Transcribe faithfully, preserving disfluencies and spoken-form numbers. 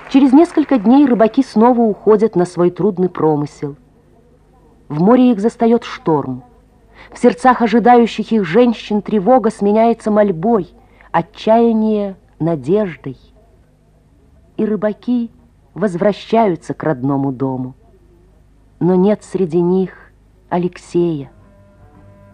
Через несколько дней рыбаки снова уходят на свой трудный промысел. В море их застает шторм. В сердцах ожидающих их женщин тревога сменяется мольбой, отчаяние надеждой. И рыбаки возвращаются к родному дому. Но нет среди них Алексея.